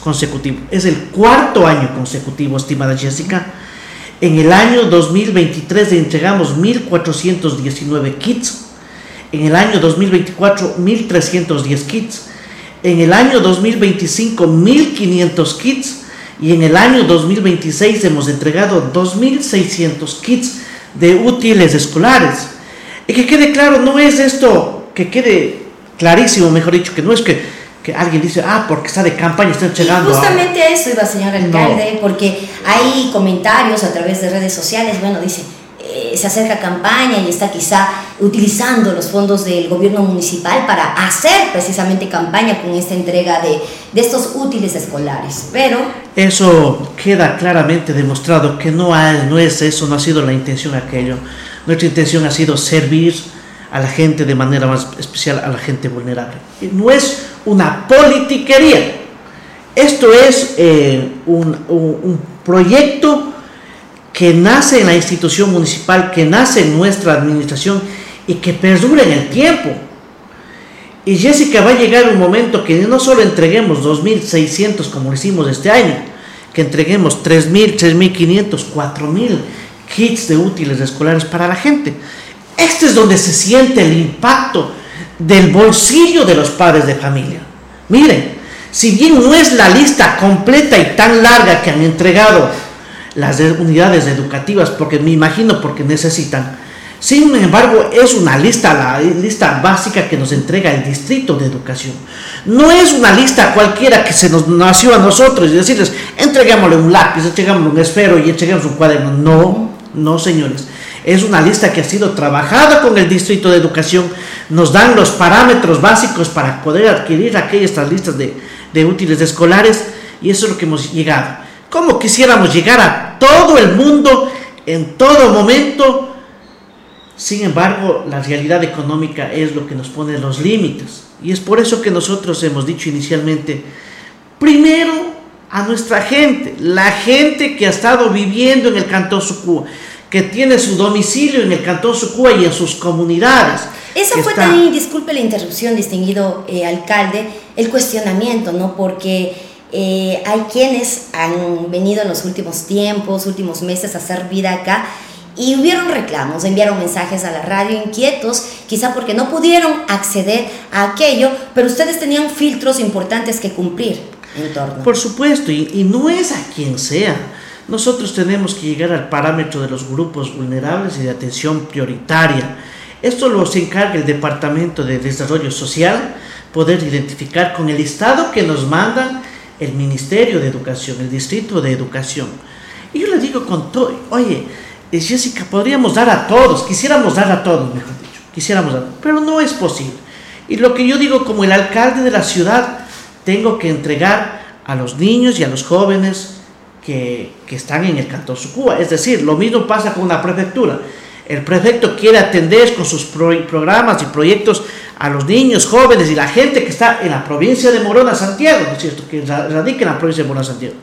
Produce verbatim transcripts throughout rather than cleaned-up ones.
consecutivo. Es el cuarto año consecutivo, estimada Jessica. En el año dos mil veintitrés entregamos mil cuatrocientos diecinueve kits. En el año dos mil veinticuatro, mil trescientos diez kits. En el año dos mil veinticinco, mil quinientos kits. Y en el año dos mil veintiséis hemos entregado dos mil seiscientos kits de útiles escolares. Y que quede claro, no es esto, que quede clarísimo, mejor dicho, que no es que, que alguien dice, ah, porque está de campaña, está llegando. Y justamente a eso iba, señor alcalde, no. Porque hay comentarios a través de redes sociales, bueno, dice, eh, se acerca campaña y está quizá utilizando los fondos del gobierno municipal para hacer precisamente campaña con esta entrega de, de estos útiles escolares, pero... Eso queda claramente demostrado que no, hay, no es eso, no ha sido la intención aquello. Nuestra intención ha sido servir a la gente de manera más especial, a la gente vulnerable. Y no es una politiquería. Esto es eh, un, un, un proyecto que nace en la institución municipal, que nace en nuestra administración y que perdura en el tiempo. Y Jessica, va a llegar un momento que no solo entreguemos dos mil seiscientos como lo hicimos este año, que entreguemos tres mil, tres mil quinientos, cuatro mil kits de útiles escolares para la gente. Este es donde se siente el impacto del bolsillo de los padres de familia. Miren, si bien no es la lista completa y tan larga que han entregado las unidades educativas, porque me imagino porque necesitan, sin embargo es una lista, la lista básica que nos entrega el Distrito de Educación. No es una lista cualquiera que se nos nació a nosotros y decirles, entreguémosle un lápiz, entreguémosle un esfero y entreguemos un cuaderno. No, no señores, es una lista que ha sido trabajada con el Distrito de Educación. Nos dan los parámetros básicos para poder adquirir aquellas listas de, de útiles escolares, y eso es lo que hemos llegado. Como quisiéramos llegar a todo el mundo en todo momento. Sin embargo, la realidad económica es lo que nos pone los límites, y es por eso que nosotros hemos dicho inicialmente, primero a nuestra gente, la gente que ha estado viviendo en el Cantón Sucúa, que tiene su domicilio en el Cantón Sucúa y en sus comunidades. Eso fue está... también, disculpe la interrupción, distinguido eh, alcalde, el cuestionamiento, ¿no? Porque eh, hay quienes han venido en los últimos tiempos, últimos meses a hacer vida acá, y hubieron reclamos, enviaron mensajes a la radio inquietos, quizá porque no pudieron acceder a aquello, pero ustedes tenían filtros importantes que cumplir en torno. Por supuesto, y, y no es a quien sea. Nosotros tenemos que llegar al parámetro de los grupos vulnerables y de atención prioritaria. Esto lo se encarga el Departamento de Desarrollo Social, poder identificar con el listado que nos mandan el Ministerio de Educación, el Distrito de Educación. Y yo le digo con todo, oye, Jessica, podríamos dar a todos, quisiéramos dar a todos, mejor dicho, quisiéramos dar, pero no es posible. Y lo que yo digo como el alcalde de la ciudad, tengo que entregar a los niños y a los jóvenes que, que están en el Cantón Sucúa. Es decir, lo mismo pasa con la prefectura. El prefecto quiere atender con sus pro, programas y proyectos a los niños, jóvenes y la gente que está en la provincia de Morona, Santiago, ¿no es cierto?, que radica en la provincia de Morona, Santiago.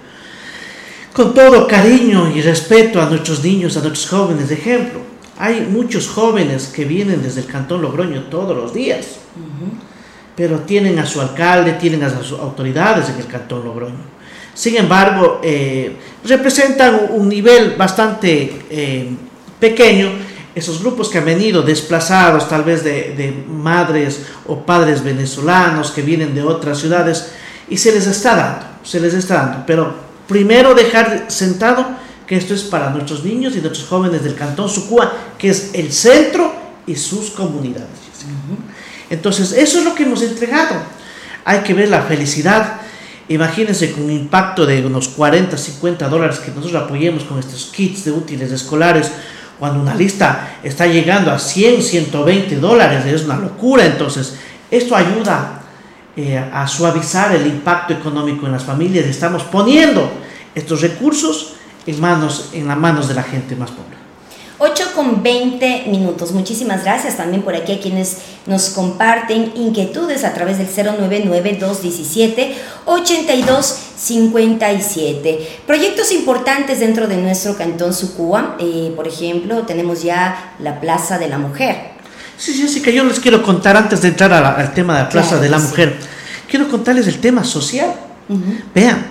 Con todo cariño y respeto a nuestros niños, a nuestros jóvenes, de ejemplo, hay muchos jóvenes que vienen desde el Cantón Logroño todos los días, uh-huh. pero tienen a su alcalde, tienen a sus autoridades en el Cantón Logroño. Sin embargo, eh, representan un nivel bastante eh, pequeño, esos grupos que han venido desplazados tal vez de, de madres o padres venezolanos que vienen de otras ciudades, y se les está dando, se les está dando, pero primero dejar sentado que esto es para nuestros niños y nuestros jóvenes del Cantón Sucúa, que es el centro y sus comunidades. Uh-huh. Entonces, eso es lo que hemos entregado. Hay que ver la felicidad. Imagínense con un impacto de unos cuarenta, cincuenta dólares que nosotros apoyemos con estos kits de útiles escolares, cuando una lista está llegando a cien, ciento veinte dólares, es una locura. Entonces, esto ayuda Eh, a suavizar el impacto económico en las familias. Estamos poniendo estos recursos en manos, en las manos de la gente más pobre. ocho con veinte minutos. Muchísimas gracias también por aquí a quienes nos comparten inquietudes a través del cero nueve nueve, dos uno siete, ocho dos cinco siete. Proyectos importantes dentro de nuestro Cantón Sucúa, eh, por ejemplo, tenemos ya la Plaza de la Mujer. Sí, Jessica, yo les quiero contar, antes de entrar a la, al tema de la Plaza claro, de la sí. Mujer, quiero contarles el tema social. Uh-huh. Vean,